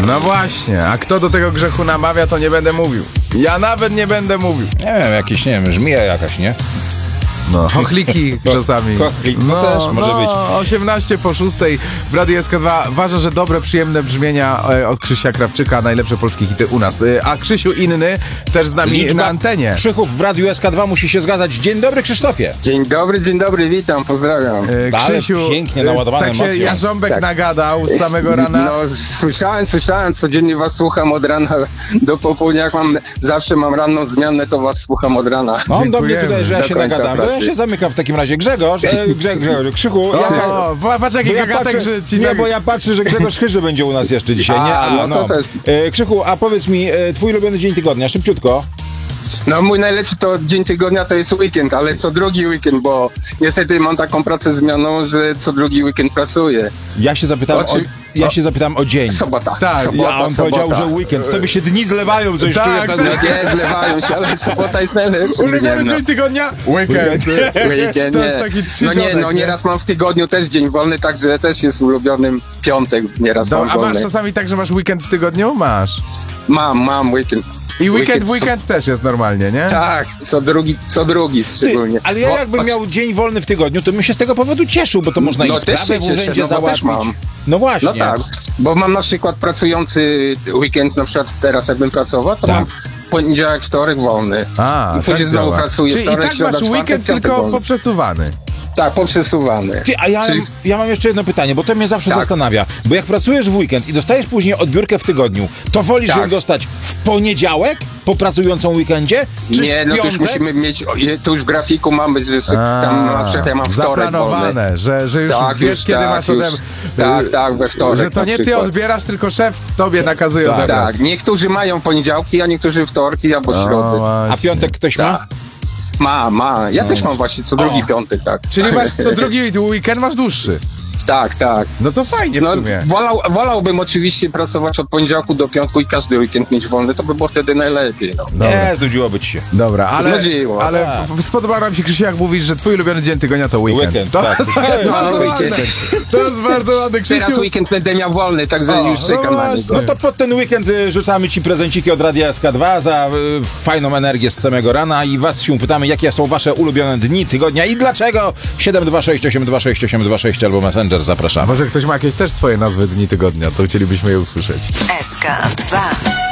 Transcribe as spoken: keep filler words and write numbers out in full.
No właśnie, a kto do tego grzechu namawia, to nie będę mówił. Ja nawet nie będę mówił. Nie wiem, jakieś, nie wiem, żmija jakaś, nie? No, chochliki czasami. Chochlik, no, no też może no, być. osiemnaście po szóstej w Radiu S K dwa. Ważne, że dobre, przyjemne brzmienia e, od Krzysia Krawczyka, najlepsze polskie hity u nas. E, a Krzysiu inny też z nami Liczba na antenie. Krzychów w Radiu S K dwa musi się zgadzać. Dzień dobry, Krzysztofie. Dzień dobry, dzień dobry, witam, pozdrawiam. E, Krzysiu, Ale pięknie naładowane tak się emocje. Jarząbek Tak. nagadał z samego rana. No, słyszałem, słyszałem, codziennie was słucham od rana do popołudnia, jak mam, zawsze mam ranną zmianę, to was słucham od rana. No on do mnie Dziękujemy. tutaj, że ja Do się końca nagadam. To ja pracy. się zamykam w takim razie. Grzegorz, e, Grze, Grzegorz, Krzychu. O, ja, o, patrz jaki bo ja gagatek, patrzę, że ci nie, tak... bo ja patrzę, że Grzegorz Chyży będzie u nas jeszcze dzisiaj. Nie? A, no to też. E, Krzychu, a powiedz mi, e, twój ulubiony dzień tygodnia, szybciutko. No mój najlepszy to dzień tygodnia to jest weekend, ale co drugi weekend, bo niestety mam taką pracę zmienną, że co drugi weekend pracuję. Ja się zapytam, o, Oczy- ja się zapytam o dzień. Sobota, Tak, sobota, Ja on sobota. powiedział, że weekend. To by się dni zlewają, coś Tak, czuję tak. wtedy. Nie, zlewają się, ale sobota jest najlepszy. Ulubiony dniem, no. dzień tygodnia? Weekend. Weekend, To jest nie. taki trzy No nie, dziadek, no nie? nieraz mam w tygodniu też dzień wolny, także też jest ulubionym piątek, nieraz Do, mam a masz wolny. czasami tak, że masz weekend w tygodniu? Masz. Mam, mam weekend. I weekend w co- weekend też jest normalnie, nie? Tak, co drugi, co drugi szczególnie. Ale ja Bo- jakbym miał dzień wolny w tygodniu, to bym się z tego powodu cieszył, bo to można No i też sprawę się w cieszę, urzędzie no bo też załatwić. mam. No właśnie. No tak, bo mam na przykład pracujący weekend, na przykład teraz jakbym pracował, to Tak. mam poniedziałek, wtorek wolny. A, I później tak znowu działa. pracuję, Czyli wtorek, i tak środa, masz czwartek, weekend, piątek tylko wolny. poprzesuwany. Tak, poprzesuwany. Ty, a ja, Czyli- ja mam jeszcze jedno pytanie, bo to mnie zawsze Tak. zastanawia. Bo jak pracujesz w weekend i dostajesz później odbiórkę w tygodniu, to wolisz Tak. ją dostać w poniedziałek po pracującą weekendzie? Czy Nie, w no to już piątek? musimy mieć, o, je- to już w grafiku mamy, że sobie A, tam na przykład ja mam wtorek wolny. zaplanowane, że, że już Tak, wiesz, już kiedy tak, masz już, ode... tak, tak, we wtorek Że to na nie ty przykład. odbierasz, tylko szef tobie nakazuje Tak, odebrać. Tak, niektórzy mają poniedziałki, a niektórzy wtorki albo O, środy. A właśnie. piątek ktoś ma? Tak. Ma, ma. Ja też mam właśnie co drugi O. piątek, tak. Czyli masz co drugi weekend masz dłuższy. Tak, tak. No to fajnie w No, sumie. wolał, wolałbym oczywiście pracować od poniedziałku do piątku i każdy weekend mieć wolny, to by było wtedy najlepiej. No. Dobra, Nie, znudziłoby ci się. dobra, ale, Znudziło. ale Tak. w- spodoba nam się, Krzysiu, jak mówisz, że twój ulubiony dzień tygodnia to weekend. Weekend, to, tak. to jest No, bardzo ładne. weekend. To jest bardzo ładne, Teraz Krzysiu. weekend będę miał wolny, także O, już no czekam na właśnie. niego. No to pod ten weekend y, rzucamy ci prezenciki od Radia S K dwa za y, fajną energię z samego rana i was się pytamy, jakie są wasze ulubione dni tygodnia i dlaczego. siedem dwa sześć osiem dwa sześć osiem dwa sześć albo Messenger, A zapraszamy. może ktoś ma jakieś też swoje nazwy dni tygodnia, to chcielibyśmy je usłyszeć. S K dwa.